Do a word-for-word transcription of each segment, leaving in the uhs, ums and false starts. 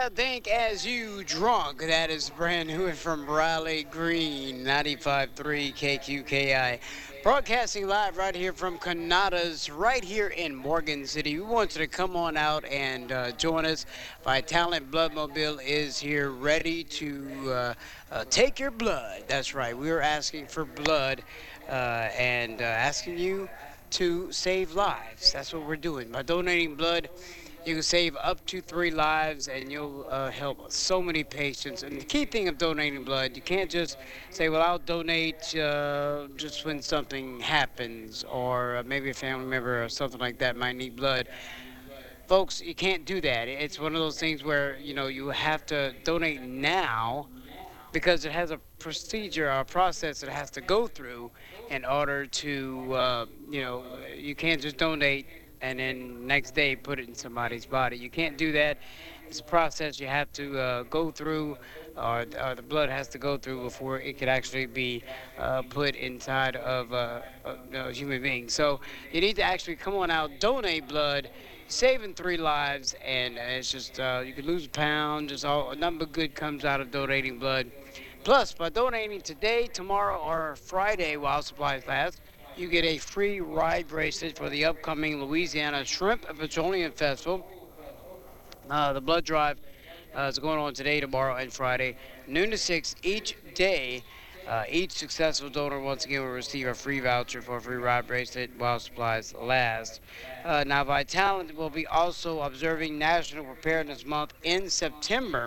Yeah, think as you drunk. That is brand new from Raleigh Green, ninety-five point three K Q K I. Broadcasting live right here from Canada's, right here in Morgan City. We want you to come on out and uh, join us. Vitalant Bloodmobile is here ready to uh, uh, take your blood. That's right. We are asking for blood uh, and uh, asking you to save lives. That's what we're doing. By donating blood, you can save up to three lives and you'll uh, help so many patients. And the key thing of donating blood, you can't just say, well, I'll donate uh, just when something happens or uh, maybe a family member or something like that might need blood. Folks, you can't do that. It's one of those things where, you know, you have to donate now because it has a procedure or a process it has to go through in order to, uh, you know, you can't just donate and then next day put it in somebody's body. You can't do that. It's a process you have to uh, go through, or, or the blood has to go through before it could actually be uh, put inside of uh, a, a human being. So you need to actually come on out, donate blood, saving three lives, and uh, it's just uh, you could lose a pound. Just all a number of good comes out of donating blood. Plus, by donating today, tomorrow, or Friday while supplies last, you get a free ride bracelet for the upcoming Louisiana Shrimp and Petroleum Festival. Uh, the blood drive uh, is going on today, tomorrow, and Friday, noon to six each day. Uh, each successful donor, once again, will receive a free voucher for a free ride bracelet while supplies last. Uh, now, Vitalant will be also observing National Preparedness Month in September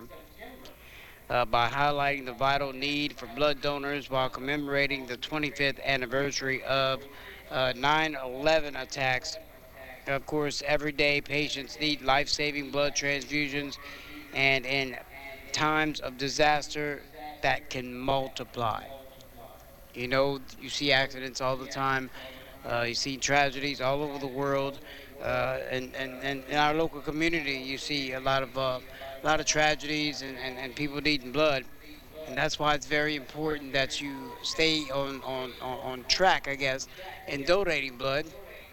uh, by highlighting the vital need for blood donors while commemorating the twenty-fifth anniversary of uh, nine eleven attacks. Of course, every day patients need life-saving blood transfusions, and in times of disaster, that can multiply. You know, you see accidents all the time. Uh, you see tragedies all over the world, uh, and, and, and in our local community, you see a lot of uh, a lot of tragedies and, and, and people needing blood. And that's why it's very important that you stay on, on, on, on track, I guess, in donating blood,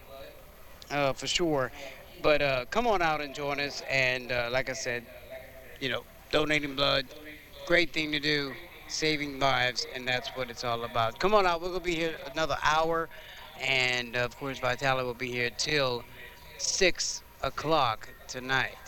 uh, for sure. But uh, come on out and join us. And uh, like I said, you know, donating blood, great thing to do, saving lives, and that's what it's all about. Come on out. We're going to be here another hour. And of course, Vitaly will be here till six o'clock tonight.